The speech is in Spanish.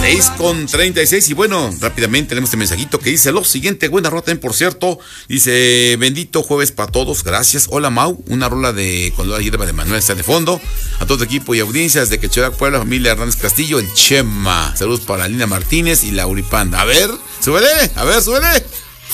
6:36 y bueno, rápidamente tenemos este mensajito que dice lo siguiente, buena rola también, por cierto, dice, bendito jueves para todos, gracias, hola Mau, una rola de Cuando la hierba de Manuel está de fondo, a todo equipo y audiencias de Quechorac, Puebla, familia Hernández Castillo, el Chema, saludos para Lina Martínez y Lauripanda, a ver, súbele,